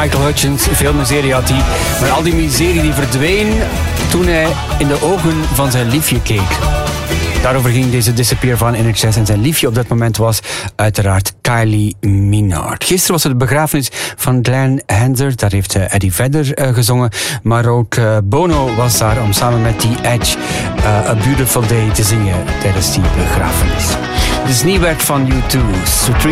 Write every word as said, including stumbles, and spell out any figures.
Michael Hutchence. Veel miserie had hij. Maar al die miserie die verdween toen hij in de ogen van zijn liefje keek. Daarover ging deze Disappear van In Excess. En zijn liefje op dat moment was uiteraard Kylie Minogue. Gisteren was het de begrafenis van Glenn Hansard. Daar heeft uh, Eddie Vedder uh, gezongen. Maar ook uh, Bono was daar om samen met The Edge uh, A Beautiful Day te zingen tijdens die begrafenis. Dit is nieuw werk van U twee. Supreme.